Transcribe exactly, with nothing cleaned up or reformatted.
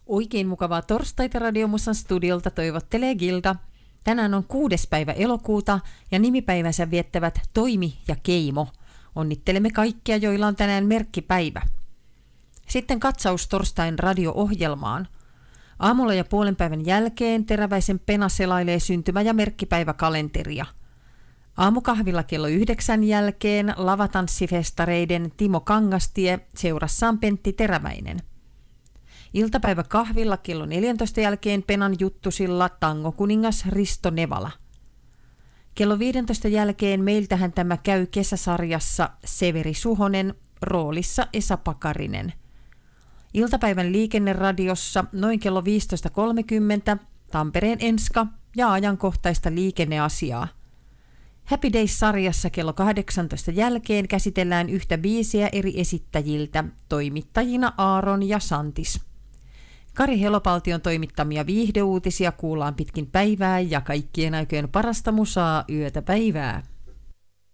Oikein mukavaa torstaita Radiomusan studiolta toivottelee Gilda. Tänään on kuudes päivä elokuuta ja nimipäivänsä viettävät Toimi ja Keimo. Onnittelemme kaikkia, joilla on tänään merkkipäivä. Sitten katsaus torstain radio-ohjelmaan. Aamulla ja puolen päivän jälkeen Teräväisen Pena selailee syntymä- ja merkkipäiväkalenteria. Aamukahvilla kello yhdeksän jälkeen lavatanssifestareiden Timo Kangastie seurassaan Pentti Teräväinen. Iltapäivä kahvilla kello neljäntoista jälkeen Penan juttusilla tangokuningas Risto Nevala. Kello viidentoista jälkeen meiltähän tämä käy kesäsarjassa Severi Suhonen, roolissa Esa Pakarinen. Iltapäivän liikenneradiossa noin kello viisitoista kolmekymmentä Tampereen Enska ja ajankohtaista liikenneasiaa. Happy Days-sarjassa kello kahdeksantoista jälkeen käsitellään yhtä biisiä eri esittäjiltä, toimittajina Aaron ja Santis. Kari Helopaltion toimittamia viihdeuutisia kuullaan pitkin päivää ja kaikkien aikojen parasta musaa yötä päivää.